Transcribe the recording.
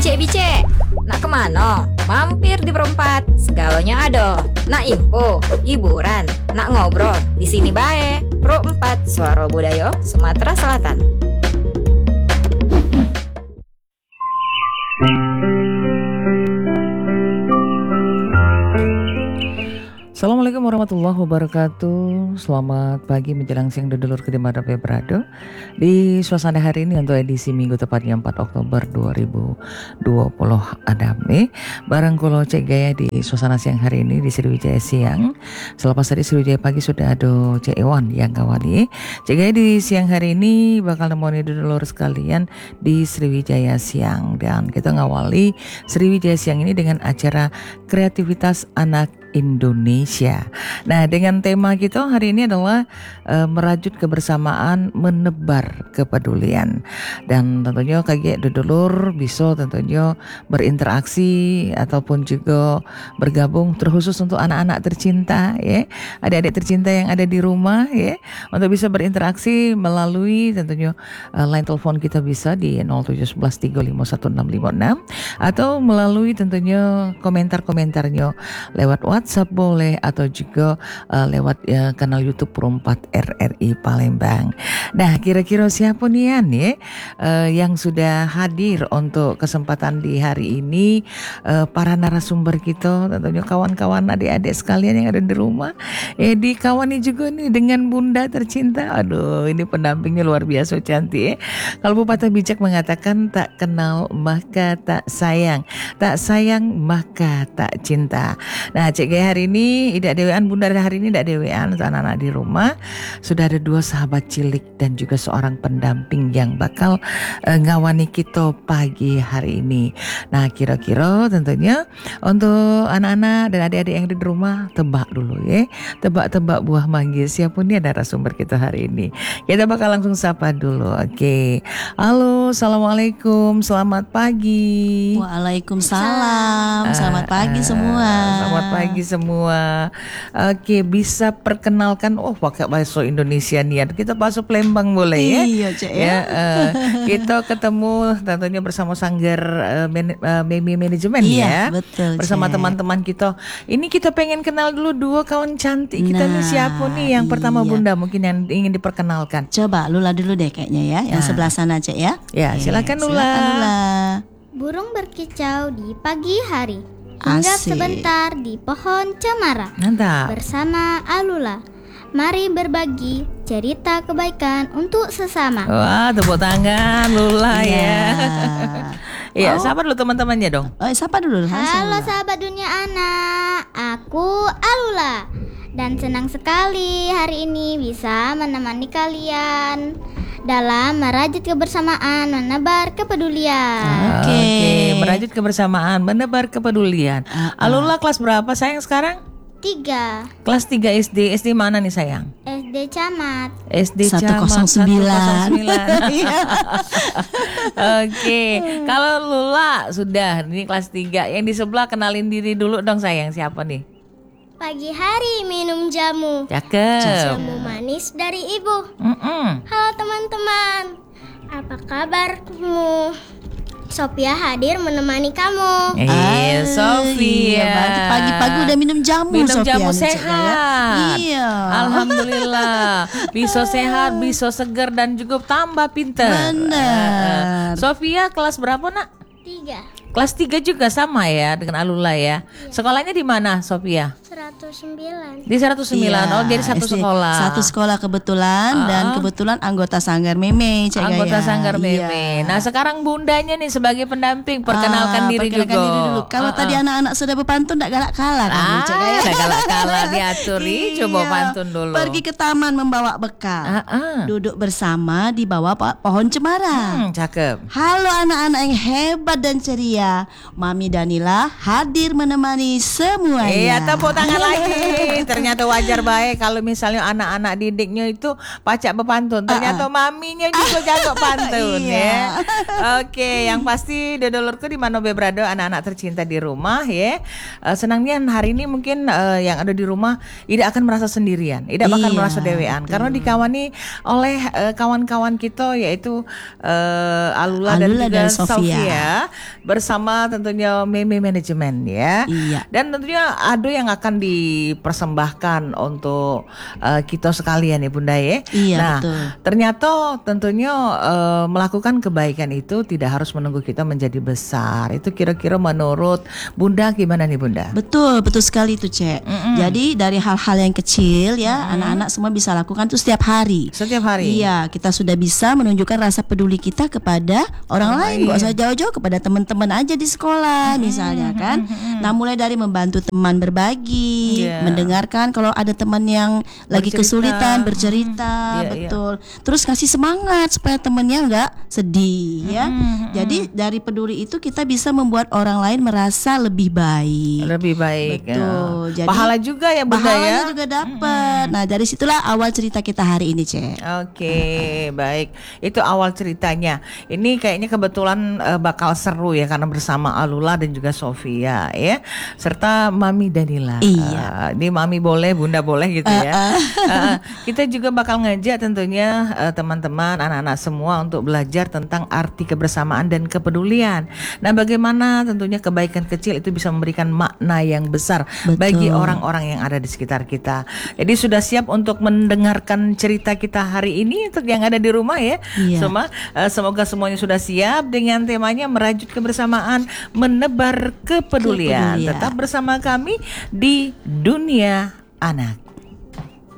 Bicek-bicek, nak kemana? Mampir di Perempat, segalanya ada. Nak info, hiburan, nak ngobrol, di sini bae. Perempat, Suara Budaya, Sumatera Selatan. Assalamualaikum warahmatullahi wabarakatuh. Selamat pagi menjelang siang dulur ke dimanapun berada. Di suasana hari ini untuk edisi Minggu tepatnya 4 Oktober 2020 adame. Barang kulo Cek Gaya di suasana siang hari ini di Sriwijaya siang. Selepas tadi Sriwijaya pagi sudah ada Cek Ewan yang kawali. Cek Gaya di siang hari ini bakal nemoni dulur sekalian di Sriwijaya siang. Dan kita ngawali Sriwijaya siang ini dengan acara kreativitas anak Indonesia. Nah, dengan tema kita hari ini adalah merajut kebersamaan, menebar kepedulian. Dan tentunya kayak dulur bisa tentunya berinteraksi ataupun juga bergabung terkhusus untuk anak-anak tercinta ya, adik-adik tercinta yang ada di rumah ya, untuk bisa berinteraksi melalui tentunya line telepon kita bisa di 0711351656 atau melalui tentunya komentar-komentarnya lewat WhatsApp boleh atau juga lewat kanal YouTube Perempat RRI Palembang. Nah, kira-kira siapa nih ya yang sudah hadir untuk kesempatan di hari ini, para narasumber kita, tentunya kawan-kawan adik-adik sekalian yang ada di rumah. Dikawani juga nih dengan bunda tercinta. Aduh, ini pendampingnya luar biasa cantik ya. Kalau pepatah bijak mengatakan tak kenal maka tak sayang maka tak cinta. Nah, Cek Gaya hari ini tidak dewean, bunda hari ini tidak dewean untuk anak-anak di rumah. Sudah ada 2 sahabat cilik dan juga seorang pendamping yang bakal ngawani kita pagi hari ini. Nah, kira-kira tentunya untuk anak-anak dan adik-adik yang ada di rumah, tebak dulu ya. Tebak-tebak buah manggis siapa nih narasumber kita hari ini. Kita bakal langsung sapa dulu. Oke. Halo, assalamualaikum, selamat pagi. Waalaikumsalam. Selamat pagi semua. Selamat pagi semua. Oke, bisa perkenalkan pakai bahasa Indonesia nih. Kita bahasa Palembang boleh ya? Iya, Cek ya. Kita ketemu tentunya bersama Sanggar Memi Manajemen iya, ya. Betul, bersama Cek. teman-teman kita. Ini kita pengen kenal dulu 2 kawan cantik kita nih, siapa nih yang pertama iya. Bunda mungkin yang ingin diperkenalkan. Coba Lula dulu deh kayaknya ya, yang sebelah sana Cek ya. Ya, silakan Lula. Silakan Lula. Burung berkicau di pagi hari, hinggap Asik. sebentar di pohon cemara. Mantap. Bersama Alula, mari berbagi cerita kebaikan untuk sesama. Wah, tepuk tangan Lula ya. Iya, sapa dulu teman-temannya dong. Siapa dulu? Halo sahabat dunia anak, aku Alula dan senang sekali hari ini bisa menemani kalian dalam merajut kebersamaan, menebar kepedulian. Oke, merajut kebersamaan, menebar kepedulian. Alula kelas berapa sayang sekarang? 3. Kelas 3 SD. SD mana nih sayang? SD Camat. SD 109. Oke, kalau Lula sudah ini kelas 3. Yang di sebelah kenalin diri dulu dong sayang, siapa nih? Pagi hari minum jamu. Cakep. Jamu manis dari ibu. Mm-mm. Halo teman-teman, apa kabarmu? Sophia hadir menemani kamu. Sofia. Berarti pagi-pagi udah minum jamu. Minum Sophia jamu nih, Cek, sehat. ya. Iya. Alhamdulillah. Bisa sehat, bisa segar dan juga tambah pintar. Benar. Sofia kelas berapa nak? 3. Kelas 3 juga sama ya dengan Alula ya. Sekolahnya di mana Sofia? 109. Di 109. Iya, Oh, jadi satu SD. sekolah. Satu sekolah kebetulan dan kebetulan anggota Sanggar Meme, Cek Anggota Gaya. Sanggar Iya. Meme. Nah, sekarang bundanya nih sebagai pendamping, perkenalkan diri perkenalkan juga. diri dulu. Kalau tadi anak-anak sudah berpantun enggak galak kalah kamu, Cek Gaya. Udah galak-galak diaturi, coba Iya. pantun dulu. Pergi ke taman membawa bekal. Duduk bersama di bawah pohon cemara. Cakep. Halo anak-anak yang hebat dan ceria. Mami Danila hadir menemani semuanya. Iya, tepuk tangan ulangan lagi. Ternyata wajar baik kalau misalnya anak-anak didiknya itu pacak bepantun. Ternyata maminya juga jago pantun ya. Oke, yang pasti dodolurku di mana berada anak-anak tercinta di rumah ya. Senangnya hari ini mungkin yang ada di rumah tidak akan merasa sendirian, tidak bakal merasa dewean karena dikawani oleh kawan-kawan kita yaitu Alula dan juga Sofia bersama tentunya Meme Manajemen ya. Dan tentunya ada yang akan dipersembahkan untuk kita sekalian ya Bunda ya. Nah, betul. ternyata tentunya melakukan kebaikan itu tidak harus menunggu kita menjadi besar. Itu kira-kira menurut Bunda gimana nih Bunda? Betul sekali tuh Cek. Jadi dari hal-hal yang kecil ya, anak-anak semua bisa lakukan tuh setiap hari. Setiap hari. Iya, kita sudah bisa menunjukkan rasa peduli kita kepada orang lain. Gak usah jauh-jauh, kepada teman-teman aja di sekolah misalnya kan. Nah, mulai dari membantu teman berbagi, mendengarkan kalau ada teman yang lagi kesulitan, bercerita, betul. Terus kasih semangat supaya temannya nggak sedih ya. Jadi dari peduli itu kita bisa membuat orang lain merasa lebih baik. Lebih baik. Betul. Jadi pahala juga ya Bunda ya. Pahalanya juga dapat. Nah, dari situlah awal cerita kita hari ini, Cek. Oke, baik. Itu awal ceritanya. Ini kayaknya kebetulan bakal seru ya karena bersama Alula dan juga Sofia ya. Serta Mami Danila. Ini Mami boleh, Bunda boleh gitu ya. Kita juga bakal ngajak tentunya teman-teman, anak-anak semua untuk belajar tentang arti kebersamaan dan kepedulian. Nah, bagaimana tentunya kebaikan kecil itu bisa memberikan makna yang besar bagi orang-orang yang ada di sekitar kita. Jadi sudah siap untuk mendengarkan cerita kita hari ini untuk yang ada di rumah ya. Semoga semuanya sudah siap dengan temanya merajut kebersamaan, menebar kepedulian. Tetap bersama kami di Dunia Anak.